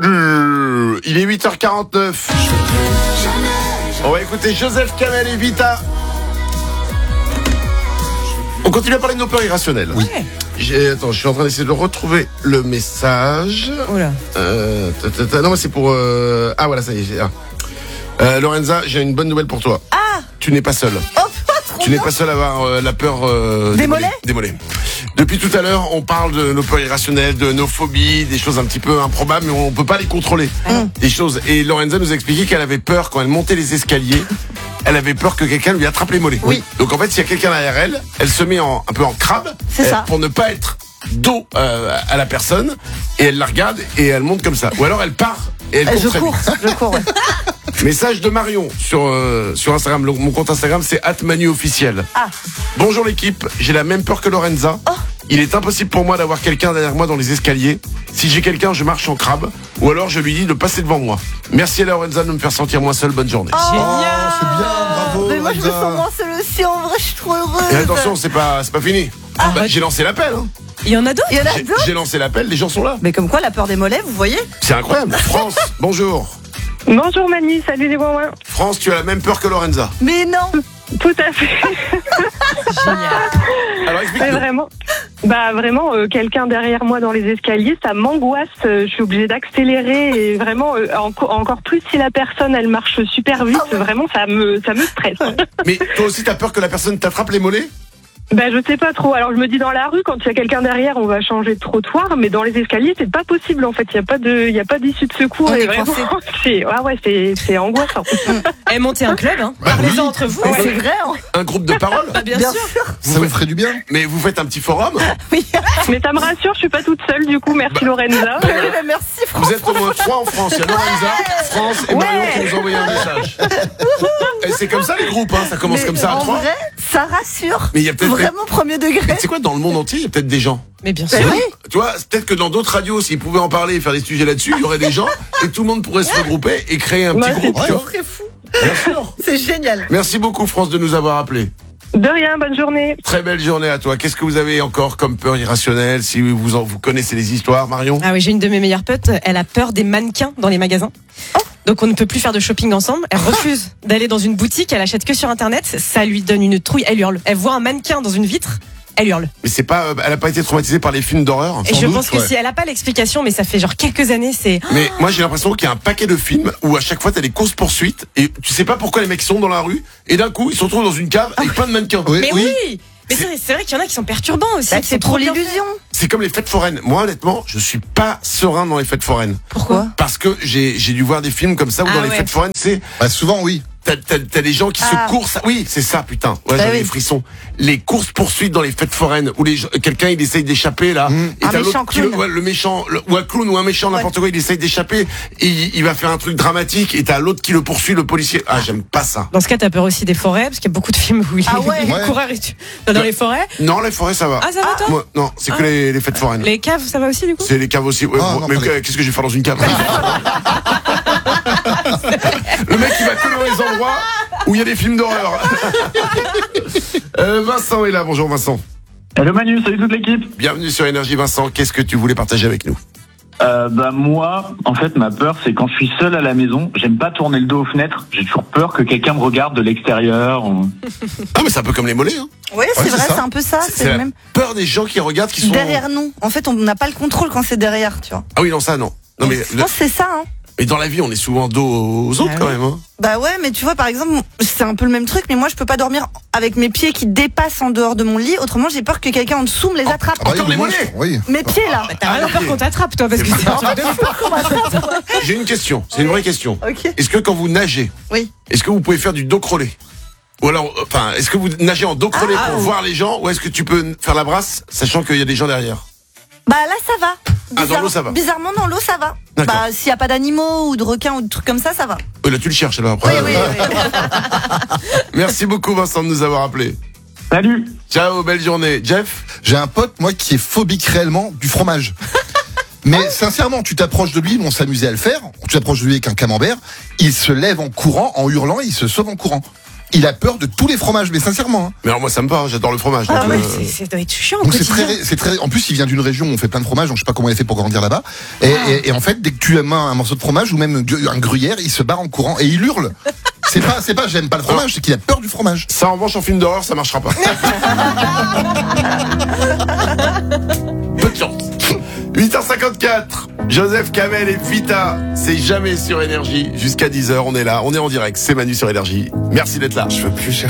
Il est 8h49. On va écouter Joseph Kamel et Vita. On continue à parler de nos peurs irrationnelles. Oui. Attends, je suis en train d'essayer de retrouver le message. Oula. Non, mais c'est pour... Ah, voilà, ça y est. Lorenza, j'ai une bonne nouvelle pour toi. Ah. Tu n'es pas seule. Oh, trop Tu n'es bien. pas seule à avoir la peur Des mollets. Des mollets. Depuis tout à l'heure, on parle de nos peurs irrationnelles, de nos phobies, des choses un petit peu improbables, mais on peut pas les contrôler. Des choses. Et Lorenza nous a expliqué qu'elle avait peur quand elle montait les escaliers. Elle avait peur que quelqu'un lui attrape les mollets. Oui. Donc en fait, s'il y a quelqu'un derrière elle, elle se met un peu en crabe. C'est ça. Pour ne pas être dos à la personne. Et elle la regarde et elle monte comme ça. Ou alors elle part et elle court très vite. Je cours, ouais. Message de Marion sur Instagram. Mon compte Instagram, c'est @manuofficiel. Ah. Bonjour l'équipe, j'ai la même peur que Lorenza. Oh. Il est impossible pour moi d'avoir quelqu'un derrière moi dans les escaliers. Si j'ai quelqu'un, je marche en crabe. Ou alors je lui dis de passer devant moi. Merci à Lorenza de me faire sentir moins seul. Bonne journée. Oh, c'est bien, bravo. Mais moi, je me Lorenza. sens moins seule aussi. En vrai, je suis trop heureuse. Et attention, c'est pas fini. J'ai lancé l'appel. Hein. Il y en a d'autres. Il y en a J'ai- d'autres. J'ai lancé l'appel, les gens sont là. Mais comme quoi, la peur des mollets, vous voyez. C'est incroyable. France, bonjour. Bonjour Manu, salut les Wouin. France, tu as la même peur que Lorenza. Mais non. Tout à fait. Alors Mais explique-nous. vraiment, quelqu'un derrière moi dans les escaliers, ça m'angoisse. Je suis obligée d'accélérer et vraiment encore plus si la personne elle marche super vite. Vraiment, ça me stresse. Mais toi aussi, t'as peur que la personne t'attrape les mollets? Je sais pas trop. Alors je me dis dans la rue, quand il y a quelqu'un derrière, on va changer de trottoir, mais dans les escaliers, c'est pas possible en fait. Il y a pas d'issue de secours. On Et est vraiment, coincé. c'est angoissant. Et montez un club, hein. Parlez-en entre vous. C'est vrai. Hein. Un groupe de parole? Bien Bien sûr. sûr. Ça vous ferait du bien. Mais vous faites un petit forum? Oui. Mais ça me rassure, je suis pas toute seule du coup. Merci Lorenza. Oui, mais merci François. Vous êtes au moins 3 en France. Il y a Lorenza, France et Marion qui nous ont envoyé un message. Et c'est comme ça les groupes, hein. Ça commence Mais comme ça à en 3. vrai, ça rassure. Mais il y a peut-être Vraiment premier degré. Mais tu sais quoi, dans le monde entier, il y a peut-être des gens. Mais bien Ben sûr. oui. Tu vois, peut-être que dans d'autres radios, s'ils pouvaient en parler et faire des sujets là-dessus, il y aurait des gens et tout le monde pourrait se regrouper et créer un petit Ouais, groupe. c'est Tu vois. Très fou. Bien sûr. C'est génial. Merci beaucoup France de nous avoir appelés. De rien, bonne journée. Très belle journée à toi. Qu'est-ce que vous avez encore comme peur irrationnelle? Si vous connaissez les histoires, Marion? Ah oui, j'ai une de mes meilleures potes. Elle a peur des mannequins dans les magasins. Donc on ne peut plus faire de shopping ensemble. Elle refuse d'aller dans une boutique. Elle achète que sur Internet. Ça lui donne une trouille. Elle hurle. Elle voit un mannequin dans une vitre. Elle hurle. Mais c'est pas, elle a pas été traumatisée par les films d'horreur? Et Sans je doute, pense que ouais. si elle a pas l'explication, mais ça fait genre quelques années, c'est. Mais moi j'ai l'impression qu'il y a un paquet de films où à chaque fois t'as des courses poursuites et tu sais pas pourquoi les mecs sont dans la rue et d'un coup ils se retrouvent dans une cave avec plein de mannequins. Oui, Mais oui. oui. Mais c'est vrai qu'il y en a qui sont perturbants aussi. qui C'est sont trop bien l'illusion. C'est comme les fêtes foraines. Moi honnêtement, je suis pas serein dans les fêtes foraines Pourquoi? parce que j'ai dû voir des films comme ça où Ah dans les ouais. fêtes foraines c'est Bah, souvent, oui. t'as des gens qui Ah. se coursent. Oui, c'est ça, putain. Ouais, j'avais oui. des frissons. Les courses poursuites dans les fêtes foraines où quelqu'un il essaye d'échapper là. Et Un t'as méchant l'autre qui clown. le méchant, ou un clown ou un méchant n'importe quoi, il essaye d'échapper et il va faire un truc dramatique et t'as l'autre qui le poursuit, le policier. Ah, j'aime pas ça. Dans ce cas, t'as peur aussi des forêts, parce qu'il y a beaucoup de films où il Ah ouais. est Ouais. coureur et tu. Dans les forêts. Non, les forêts ça va. Ah, ça va toi Moi, non, c'est que les fêtes foraines. Les caves, ça va aussi du coup. C'est les caves aussi. Ouais, Ah, bon, non, mais pas les- qu'est-ce que je vais faire dans une cave? Le mec il va que dans les endroits où il y a des films d'horreur. Vincent est là. Bonjour Vincent. Hello Manu, salut toute l'équipe. Bienvenue sur Énergie Vincent. Qu'est-ce que tu voulais partager avec nous? Moi, en fait, ma peur, c'est quand je suis seul à la maison, j'aime pas tourner le dos aux fenêtres. J'ai toujours peur que quelqu'un me regarde de l'extérieur. Ah mais c'est un peu comme les mollets. Hein. Oui, c'est c'est vrai, ça. c'est un peu ça. C'est C'est le la même. peur des gens qui regardent, qui sont Derrière nous. En fait, on n'a pas le contrôle quand c'est derrière, tu vois. Ah oui non ça non. Non mais, Je pense que c'est ça, hein. mais dans la vie on est souvent dos aux autres Ah quand oui. même. Hein. Bah ouais, mais tu vois, par exemple, c'est un peu le même truc, mais moi, je peux pas dormir avec mes pieds qui dépassent en dehors de mon lit. Autrement, j'ai peur que quelqu'un en dessous me les attrape. Ah, bah, Encore oui, les moi, mollets. Oui. Mes pieds, là. T'as vraiment peur qu'on t'attrape, toi, parce que c'est un truc de fou. J'ai une question. C'est une vraie question. Ok. Est-ce que quand vous nagez, Oui. est-ce que vous pouvez faire du dos crôlé? Ou alors, enfin, est-ce que vous nagez en dos crôlé pour oui. voir les gens, ou est-ce que tu peux faire la brasse, sachant qu'il y a des gens derrière? Bah là, ça va. Ah, dans l'eau, ça va. Bizarrement, dans l'eau, ça va. D'accord. Bah, s'il y a pas d'animaux ou de requins ou de trucs comme ça va. Là, tu le cherches alors après. Oui. Merci beaucoup Vincent de nous avoir appelés. Salut. Ciao, belle journée. Jeff? J'ai un pote, moi, qui est phobique réellement du fromage. Mais sincèrement, tu t'approches de lui, on s'amusait à le faire. Tu t'approches de lui avec un camembert, il se lève en courant, en hurlant, et il se sauve en courant. il a peur de tous les fromages, mais sincèrement. Hein. Mais alors moi ça me va, j'adore le fromage. Ah donc, ouais, ça doit être chiant. Donc c'est très. En plus, il vient d'une région où on fait plein de fromages, donc je sais pas comment il a fait pour grandir là-bas. Et en fait, dès que tu aimes un morceau de fromage ou même un gruyère, il se barre en courant et il hurle. C'est pas j'aime pas le fromage, c'est qu'il a peur du fromage. Ça en revanche en film d'horreur ça marchera pas. Peu de chance. 8h54, Joseph Kamel et Vita, c'est jamais sur Énergie. Jusqu'à 10h, on est là, on est en direct, c'est Manu sur Énergie. Merci d'être là. Je veux plus chercher.